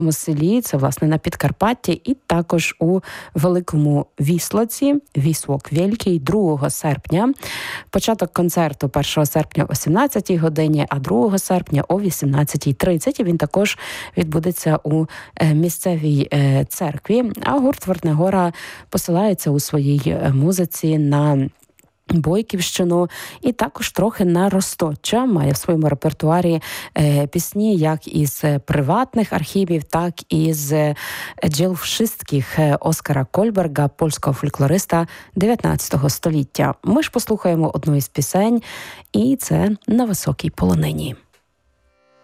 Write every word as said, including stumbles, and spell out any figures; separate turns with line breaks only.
селі, це, власне, на Підкарпатті, і також у Великому Віслоці, Віслок Великий, другого серпня. Початок концерту першого серпня о сімнадцятій годині, а другого серпня о вісімнадцятій тридцять. Він також відбудеться у місцевій церкві. А гурт Вортнегора посилається у своїй музиці на Бойківщину і також трохи на Розточчя. Має в своєму репертуарі е, пісні як із приватних архівів, так і з джерел wszystkich Оскара Кольберга, польського фольклориста дев'ятнадцятого століття. Ми ж послухаємо одну із пісень, і це «На високій полонині».